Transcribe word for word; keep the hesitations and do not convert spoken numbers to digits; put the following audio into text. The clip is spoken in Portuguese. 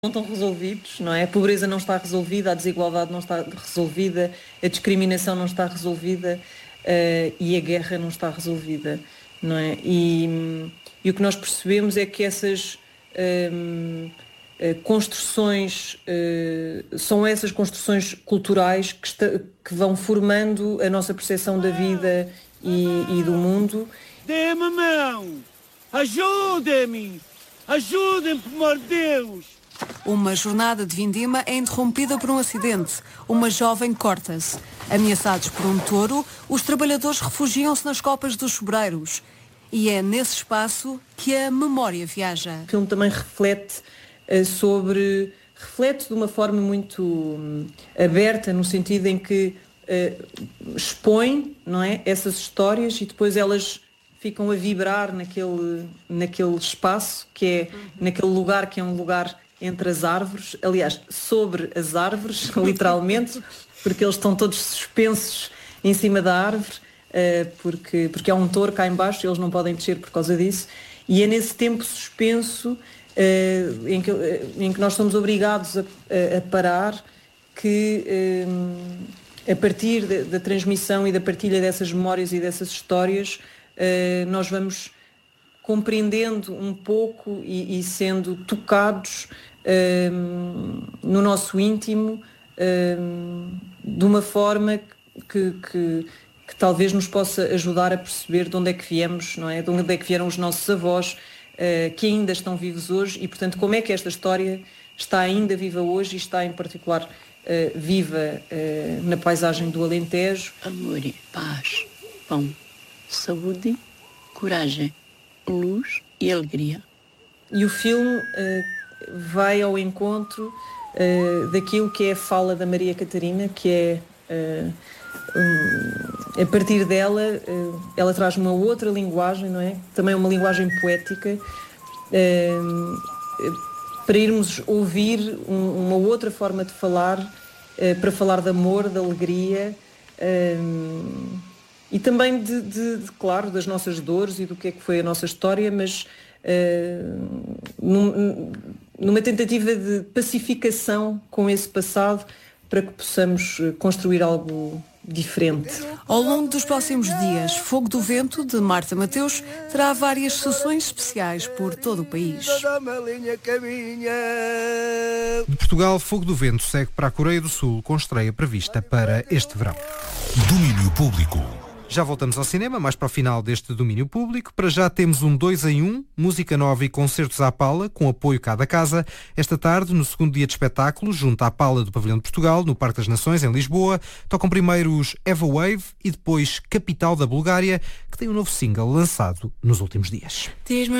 não estão resolvidos, não é? A pobreza não está resolvida, a desigualdade não está resolvida, a discriminação não está resolvida uh, e a guerra não está resolvida, não é? E, e o que nós percebemos é que essas um, uh, construções, uh, são essas construções culturais que, está, que vão formando a nossa percepção da vida e, e do mundo. Dê-me a mão! Ajudem-me! Ajudem-me, por amor de Deus! Uma jornada de vindima é interrompida por um acidente. Uma jovem corta-se. Ameaçados por um touro, os trabalhadores refugiam-se nas copas dos sobreiros. E é nesse espaço que a memória viaja. O filme também reflete uh, sobre... Reflete de uma forma muito um, aberta, no sentido em que uh, expõe, não é, essas histórias e depois elas ficam a vibrar naquele, naquele espaço, que é, naquele lugar que é um lugar entre as árvores, aliás, sobre as árvores, literalmente, porque eles estão todos suspensos em cima da árvore, uh, porque, porque há um touro cá em baixo, eles não podem descer por causa disso, e é nesse tempo suspenso uh, em, que, uh, em que nós somos obrigados a, a, a parar, que uh, a partir da, da transmissão e da partilha dessas memórias e dessas histórias, uh, nós vamos compreendendo um pouco e, e sendo tocados Um, no nosso íntimo, um, de uma forma que, que, que talvez nos possa ajudar a perceber de onde é que viemos, não é? De onde é que vieram os nossos avós, uh, que ainda estão vivos hoje, e portanto como é que esta história está ainda viva hoje e está em particular uh, viva uh, na paisagem do Alentejo. Amor, paz, pão, saúde, coragem, luz e alegria. E o filme uh, vai ao encontro uh, daquilo que é a fala da Maria Catarina, que é, uh, um, a partir dela, uh, ela traz uma outra linguagem, não é? Também uma linguagem poética, uh, para irmos ouvir um, uma outra forma de falar, uh, para falar de amor, de alegria, uh, e também, de, de, de, claro, das nossas dores e do que é que foi a nossa história, mas uh, num, numa tentativa de pacificação com esse passado, para que possamos construir algo diferente. Ao longo dos próximos dias, Fogo do Vento, de Marta Mateus, terá várias sessões especiais por todo o país. De Portugal, Fogo do Vento segue para a Coreia do Sul, com estreia prevista para este verão. Domínio Público. Já voltamos ao cinema, mais para o final deste domínio público. Para já temos um dois em um, música nova e concertos à pala, com apoio cá da casa. Esta tarde, no segundo dia de espetáculo, junto à pala do Pavilhão de Portugal, no Parque das Nações, em Lisboa, tocam primeiro os Eva Wave e depois Capital da Bulgária, que tem um novo single lançado nos últimos dias.